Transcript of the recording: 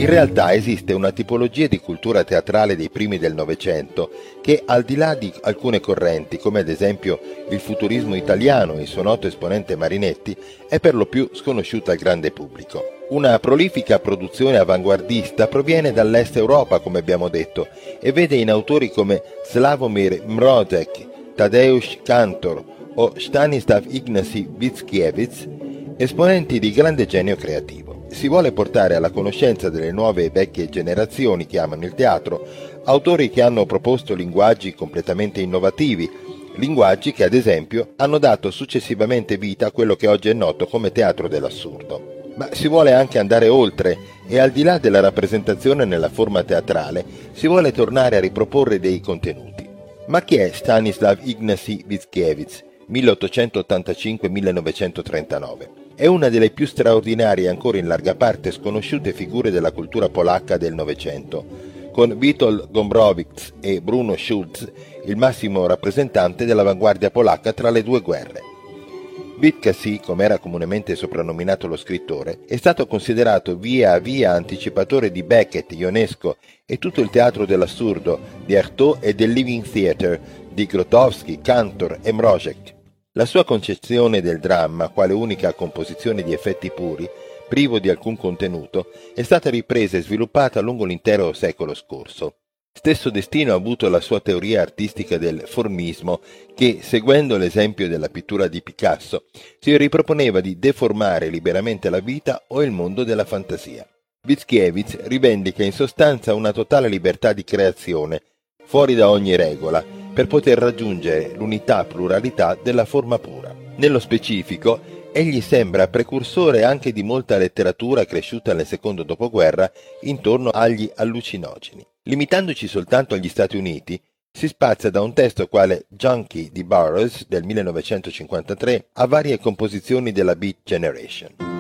In realtà esiste una tipologia di cultura teatrale dei primi del Novecento che, al di là di alcune correnti, come ad esempio il futurismo italiano e il suo noto esponente Marinetti, è per lo più sconosciuta al grande pubblico. Una prolifica produzione avanguardista proviene dall'Est Europa, come abbiamo detto, e vede in autori come Sławomir Mrożek, Tadeusz Kantor o Stanisław Ignacy Wickiewicz esponenti di grande genio creativo. Si vuole portare alla conoscenza delle nuove e vecchie generazioni che amano il teatro autori che hanno proposto linguaggi completamente innovativi, linguaggi che ad esempio hanno dato successivamente vita a quello che oggi è noto come teatro dell'assurdo. Ma si vuole anche andare oltre e al di là della rappresentazione nella forma teatrale si vuole tornare a riproporre dei contenuti. Ma chi è Stanisław Ignacy Wickiewicz, 1885-1939? È una delle più straordinarie e ancora in larga parte sconosciute figure della cultura polacca del Novecento, con Witold Gombrowicz e Bruno Schulz il massimo rappresentante dell'avanguardia polacca tra le due guerre. Witkacy, come era comunemente soprannominato lo scrittore, è stato considerato via via anticipatore di Beckett, Ionesco e tutto il teatro dell'assurdo di Artaud e del Living Theatre di Grotowski, Kantor e Mrożek. La sua concezione del dramma, quale unica composizione di effetti puri, privo di alcun contenuto, è stata ripresa e sviluppata lungo l'intero secolo scorso. Stesso destino ha avuto la sua teoria artistica del formismo che, seguendo l'esempio della pittura di Picasso, si riproponeva di deformare liberamente la vita o il mondo della fantasia. Wickiewicz rivendica in sostanza una totale libertà di creazione, fuori da ogni regola, per poter raggiungere l'unità-pluralità della forma pura. Nello specifico, egli sembra precursore anche di molta letteratura cresciuta nel secondo dopoguerra intorno agli allucinogeni. Limitandoci soltanto agli Stati Uniti, si spazia da un testo quale Junkie di Burroughs del 1953 a varie composizioni della Beat Generation.